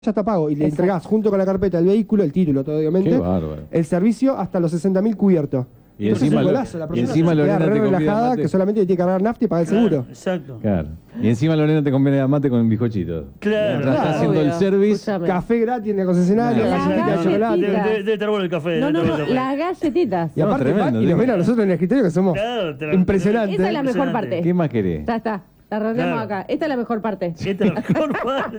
ya está pago y le entregás junto con la carpeta el vehículo, el título, todo obviamente, el servicio hasta los 60.000 cubiertos. Y encima, Lorena te relajada que solamente le tiene que cargar nafta y pagar el seguro. Exacto. Claro. Y encima Lorena te conviene mate con bizcochito. Claro. Está haciendo el service. Café gratis en el concesionario, galletita de chocolate. Debe estar bueno el café. No, las galletitas. Y aparte, y nos ven a nosotros en el escritorio que somos impresionantes. Esa es la mejor parte. ¿Qué más querés? Ya está. La arrancamos acá. Esta es la mejor parte. Esta es la mejor parte.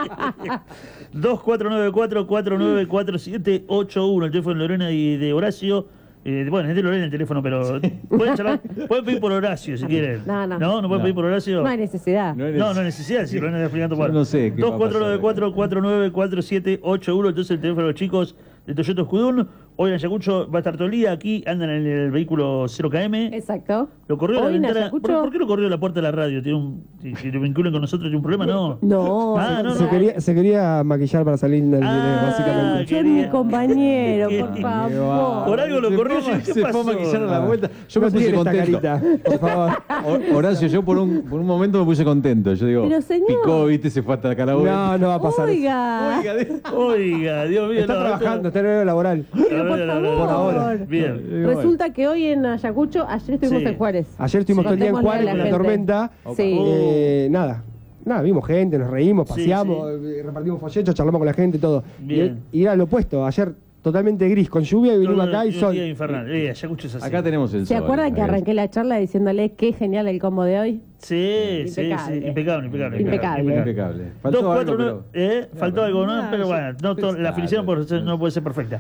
2494-494781. El teléfono de Lorena y de Horacio. Bueno, es de Lorena el teléfono, pero pueden pedir por Horacio si quieren. No pueden pedir por Horacio. No hay necesidad. No hay necesidad, si Lorena está explicando por. No sé. 2494-494781. Entonces el teléfono de los chicos de Toyota Escudún. Hoy en Ayacucho va a estar todo el día. Aquí andan en el vehículo 0KM. Exacto. Lo corrió a la ventana. ¿Por qué lo corrió a la puerta de la radio? Si lo vinculan con nosotros, ¿tiene un problema? No. No. Se quería maquillar para salir en el video, básicamente. Yo mi compañero, por favor. Por algo lo corrió. Se fue a maquillar a la vuelta. Yo me puse contento. Por favor. Horacio, yo por un momento me puse contento. Yo digo, pero señor, picó, viste, se fue hasta la cara. No va a pasar. Oiga, Dios mío. Está trabajando, está en horario laboral. Por favor. Por ahora. Bien. Resulta que hoy en Ayacucho, ayer estuvimos en Juárez. Ayer estuvimos todo el día en Juárez con la tormenta. Sí. Nada, vimos gente, nos reímos, paseamos, repartimos folletos, charlamos con la gente, todo. Bien. Y era lo opuesto, ayer totalmente gris, con lluvia y vinimos acá y sol. Día infernal. Ayacucho es así. Acá tenemos el sol. ¿Se acuerdan que arranqué la charla diciéndole qué genial el combo de hoy? Sí. Impecable. Faltó algo, faltó algo, ¿no? Pero bueno, la felicidad no puede ser perfecta.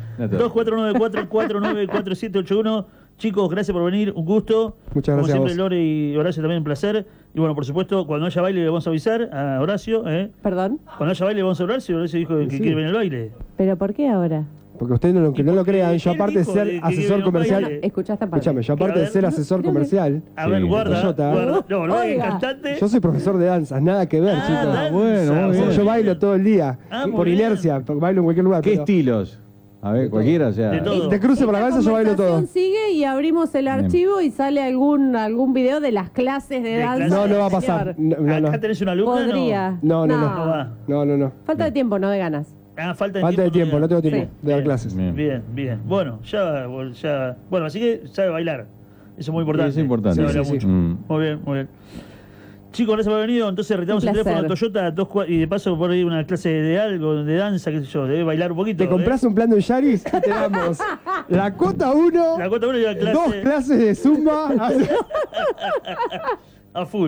2494-494781. Chicos, gracias por venir, un gusto. Muchas gracias. Como siempre, Lore y Horacio también un placer. Y bueno, por supuesto, cuando haya baile le vamos a avisar a Horacio. ¿Perdón? Cuando haya baile le vamos a Horacio. Horacio dijo que quiere venir al baile. ¿Pero por qué ahora? Porque ustedes no lo crean, yo aparte de ser asesor comercial. Escuchame, yo aparte de ser asesor comercial. A ver, guarda. No, cantante. Yo soy profesor de danzas, nada que ver, chicos. Bueno, yo bailo todo el día, por inercia, bailo en cualquier lugar. ¿Qué estilos? A ver, cualquiera, o sea. De cruce por la cabeza yo bailo todo. Sigue y abrimos el archivo y sale algún video de las clases de danza. No va a pasar. ¿Acá tenés una alumna? Podría. No. Falta de tiempo, no de ganas. Falta de tiempo, no tengo tiempo de dar clases. Bien. Bueno, bueno, así que sabe bailar. Eso es muy importante. Es importante. Se baila mucho. Muy bien. Chicos, gracias por haber venido. Entonces retiramos el teléfono de Toyota y de paso por ahí una clase de algo, de danza, qué sé yo, debe bailar un poquito. ¿Te compras un plan de un Yaris? Y te damos la cota 1, y la clase. 2 clases de Zumba. A full,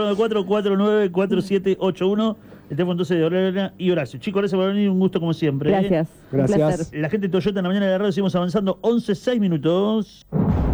2494-494781. El teléfono entonces de Lorena y Horacio. Chicos, gracias por venir, un gusto como siempre. Gracias. La gente de Toyota en la mañana de la radio, seguimos avanzando, 11:06 minutos.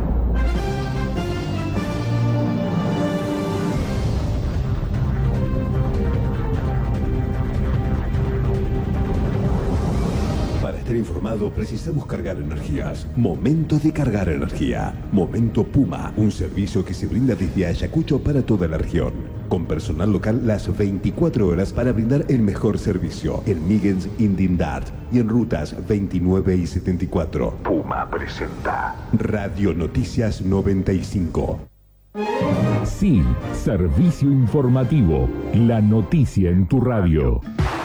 Estar informado, precisamos cargar energías. Momento de cargar energía. Momento Puma, un servicio que se brinda desde Ayacucho para toda la región. Con personal local las 24 horas para brindar el mejor servicio. En Migens, Indindart y en rutas 29 y 74. Puma presenta Radio Noticias 95. Sí, servicio informativo. La noticia en tu radio.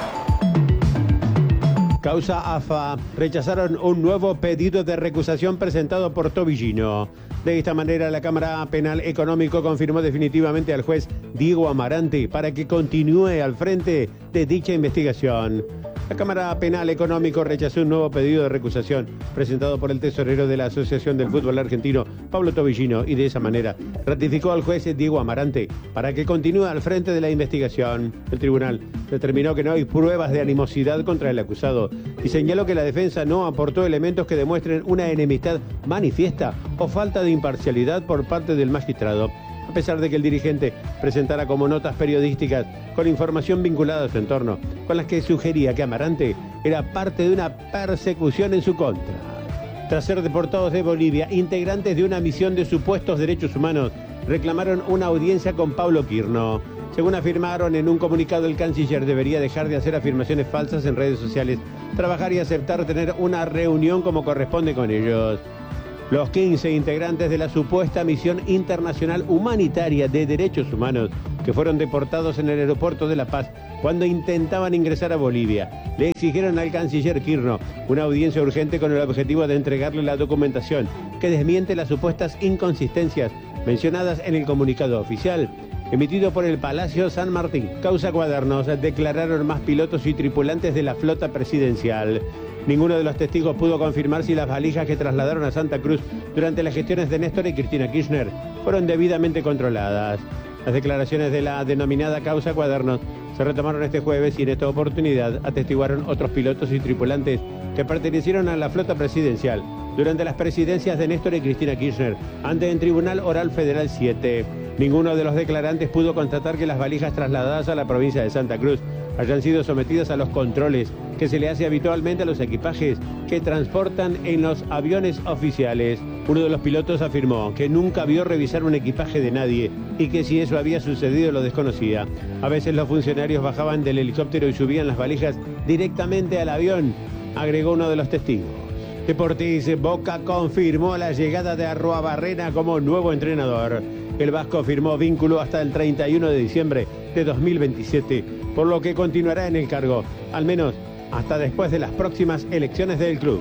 Causa AFA. Rechazaron un nuevo pedido de recusación presentado por Tobillino. De esta manera, la Cámara Penal Económico confirmó definitivamente al juez Diego Amarante para que continúe al frente de dicha investigación. La Cámara Penal Económico rechazó un nuevo pedido de recusación presentado por el tesorero de la Asociación del Fútbol Argentino, Pablo Tobillino, y de esa manera ratificó al juez Diego Amarante para que continúe al frente de la investigación. El tribunal determinó que no hay pruebas de animosidad contra el acusado y señaló que la defensa no aportó elementos que demuestren una enemistad manifiesta o falta de imparcialidad por parte del magistrado, a pesar de que el dirigente presentara como notas periodísticas con información vinculada a su entorno, con las que sugería que Amarante era parte de una persecución en su contra. Tras ser deportados de Bolivia, integrantes de una misión de supuestos derechos humanos reclamaron una audiencia con Pablo Quirno. Según afirmaron en un comunicado, el canciller debería dejar de hacer afirmaciones falsas en redes sociales, trabajar y aceptar tener una reunión como corresponde con ellos. Los 15 integrantes de la supuesta misión internacional humanitaria de derechos humanos que fueron deportados en el aeropuerto de La Paz cuando intentaban ingresar a Bolivia. Le exigieron al canciller Kirchner una audiencia urgente con el objetivo de entregarle la documentación que desmiente las supuestas inconsistencias mencionadas en el comunicado oficial emitido por el Palacio San Martín. Causa Cuadernos, declararon más pilotos y tripulantes de la flota presidencial. Ninguno de los testigos pudo confirmar si las valijas que trasladaron a Santa Cruz durante las gestiones de Néstor y Cristina Kirchner fueron debidamente controladas. Las declaraciones de la denominada Causa Cuadernos se retomaron este jueves y en esta oportunidad atestiguaron otros pilotos y tripulantes que pertenecieron a la flota presidencial durante las presidencias de Néstor y Cristina Kirchner ante el Tribunal Oral Federal 7. Ninguno de los declarantes pudo constatar que las valijas trasladadas a la provincia de Santa Cruz hayan sido sometidas a los controles que se le hace habitualmente a los equipajes que transportan en los aviones oficiales. Uno de los pilotos afirmó que nunca vio revisar un equipaje de nadie y que si eso había sucedido lo desconocía. A veces los funcionarios bajaban del helicóptero y subían las valijas directamente al avión, agregó uno de los testigos. Deportes, Boca confirmó la llegada de Arruabarrena como nuevo entrenador. El vasco firmó vínculo hasta el 31 de diciembre de 2027, por lo que continuará en el cargo, al menos hasta después de las próximas elecciones del club.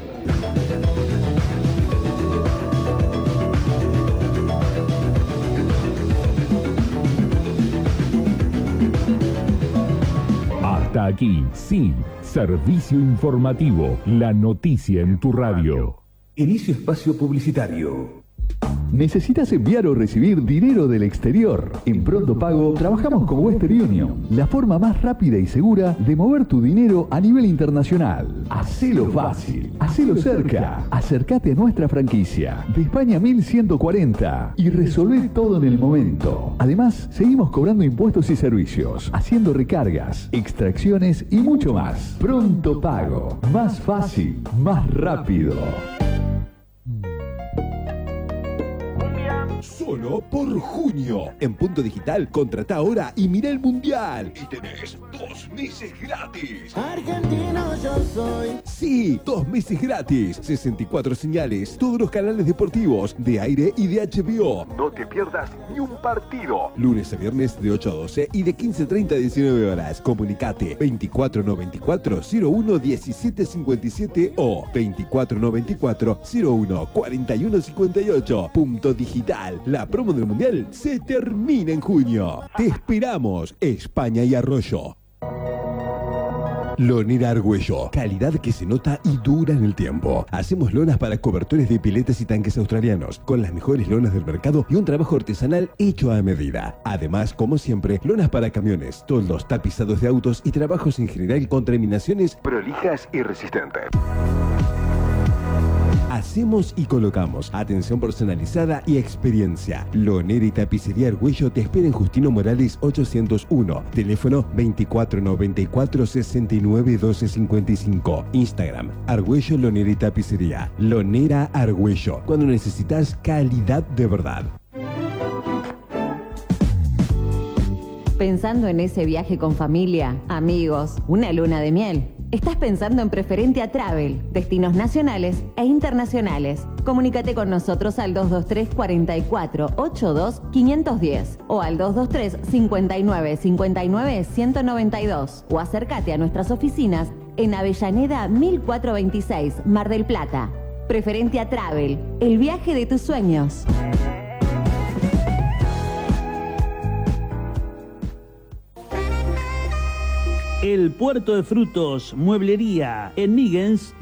Hasta aquí, sí, servicio informativo, la noticia en tu radio. Inicio espacio publicitario. ¿Necesitas enviar o recibir dinero del exterior? En Pronto Pago trabajamos con Western Union, la forma más rápida y segura de mover tu dinero a nivel internacional. Hacelo fácil, hacelo cerca. Acércate a nuestra franquicia de España 1140 y resolvé todo en el momento. Además, seguimos cobrando impuestos y servicios, haciendo recargas, extracciones y mucho más. Pronto Pago, más fácil, más rápido. Solo por junio. En Punto Digital, contrata ahora y mira el Mundial. Y tenés 2 meses gratis. Argentino yo soy. Sí, 2 meses gratis. 64 señales, todos los canales deportivos, de aire y de HBO. No te pierdas ni un partido. Lunes a viernes de 8 a 12 y de 15:30 a 19 horas. Comunicate 2494-011757 o 2494-014158. Punto Digital. La promo del Mundial se termina en junio. Te esperamos, España y Arroyo. Lonera Argüello, calidad que se nota y dura en el tiempo. Hacemos lonas para cobertores de piletas y tanques australianos, con las mejores lonas del mercado y un trabajo artesanal hecho a medida. Además, como siempre, lonas para camiones, toldos, tapizados de autos y trabajos en general con terminaciones prolijas y resistentes. Hacemos y colocamos. Atención personalizada y experiencia. Lonera y Tapicería Argüello te espera en Justino Morales 801. Teléfono 2494-691255. Instagram, Argüello Lonera y Tapicería. Lonera Argüello. Cuando necesitas calidad de verdad. Pensando en ese viaje con familia, amigos, una luna de miel. Estás pensando en Preferentia Travel, destinos nacionales e internacionales. Comunícate con nosotros al 223-44-82-510 o al 223-59-59-192 o acércate a nuestras oficinas en Avellaneda 1426, Mar del Plata. Preferentia Travel, el viaje de tus sueños. El Puerto de Frutos, Mueblería, en Migens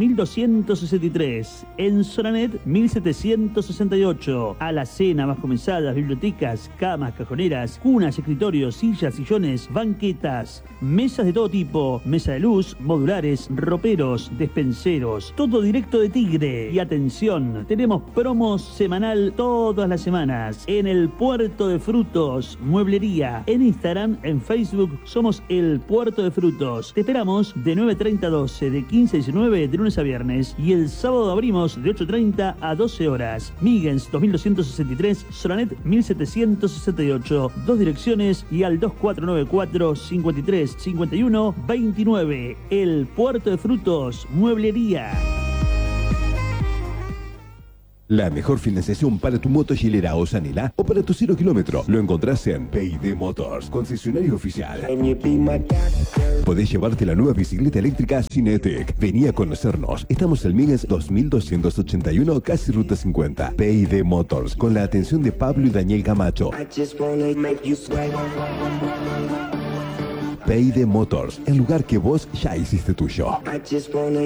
2263, en Soranet 1768, Alacena, vascomesadas, bibliotecas, camas, cajoneras, cunas, escritorios, sillas, sillones, banquetas, mesas de todo tipo, mesa de luz, modulares, roperos, despenseros, todo directo de Tigre. Y atención, tenemos promos semanal todas las semanas en el Puerto de Frutos, Mueblería, en Instagram, en Facebook, somos el Puerto de Frutos. Te esperamos de 9:30 a 12, de 15 a 19, de lunes a viernes. Y el sábado abrimos de 8:30 a 12 horas. Migens 2263, Soranet 1768. 2 direcciones y al 2494 53 51 29. El Puerto de Frutos, Mueblería. La mejor financiación para tu moto Gilera o Sanila o para tu 0 kilómetro lo encontrás en P&D Motors, concesionario oficial. Podés llevarte la nueva bicicleta eléctrica Cinetic. Vení a conocernos. Estamos en Migues 2281, casi Ruta 50. P&D Motors, con la atención de Pablo y Daniel Camacho. P&D Motors, el lugar que vos ya hiciste tuyo.